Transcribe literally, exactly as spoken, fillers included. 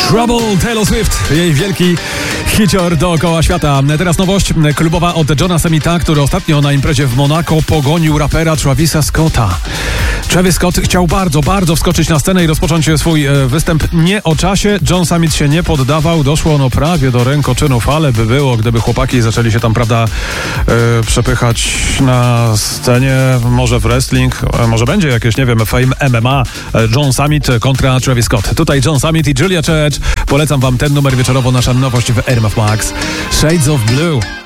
Trouble, Taylor Swift, jej wielki hicior dookoła świata. Teraz nowość klubowa od Johna Summita, który ostatnio na imprezie w Monako pogonił rapera Travisa Scotta. Travis Scott chciał bardzo, bardzo wskoczyć na scenę i rozpocząć swój e, występ nie o czasie. John Summit się nie poddawał. Doszło no prawie do rękoczynów, ale by było, gdyby chłopaki zaczęli się tam, prawda, e, przepychać na scenie. Może w wrestling, e, może będzie jakieś, nie wiem, Fame M M A. E, John Summit kontra Travis Scott. Tutaj John Summit i Julia Church. Polecam wam ten numer wieczorowo, nasza nowość w R M F Max. Shades of Blue.